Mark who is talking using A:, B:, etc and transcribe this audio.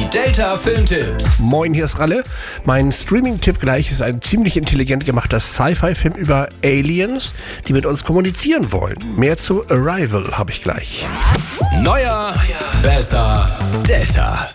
A: Die Delta Filmtipps.
B: Moin, hier ist Ralle. Mein Streaming-Tipp gleich ist ein ziemlich intelligent gemachter Sci-Fi-Film über Aliens, die mit uns kommunizieren wollen. Mehr zu Arrival habe ich gleich.
A: Neuer, besser, Delta.